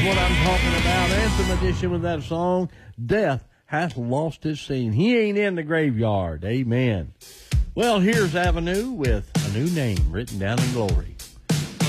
what I'm talking about. Anthem edition with that song, Death Hath Lost His Sting. He ain't in the graveyard. Amen. Well, here's Avenue with A New Name Written Down in Glory.